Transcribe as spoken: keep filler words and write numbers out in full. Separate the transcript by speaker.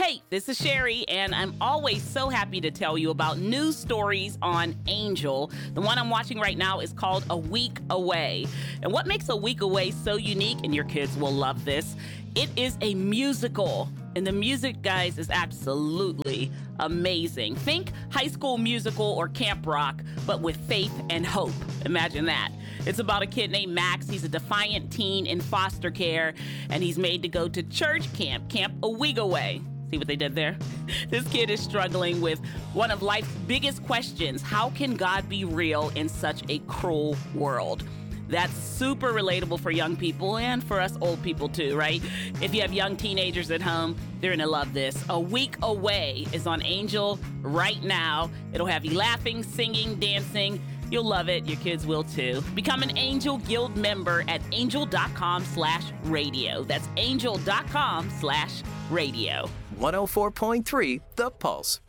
Speaker 1: Hey, this is Sherry, and I'm always so happy to tell you about new stories on Angel. The one I'm watching right now is called A Week Away. And what makes A Week Away so unique, and your kids will love this, it is a musical. And the music, guys, is absolutely amazing. Think High School Musical or Camp Rock, but with faith and hope. Imagine that. It's about a kid named Max. He's a defiant teen in foster care, and he's made to go to church camp, Camp A Week Away. See what they did there? This kid is struggling with one of life's biggest questions. How can God be real in such a cruel world? That's super relatable for young people and for us old people too, right? If you have young teenagers at home, they're gonna love this. A Week Away is on Angel right now. It'll have you laughing, singing, dancing. You'll love it. Your kids will too. Become an Angel Guild member at angel.com slash radio. That's angel.com slash radio.
Speaker 2: one oh four point three The Pulse.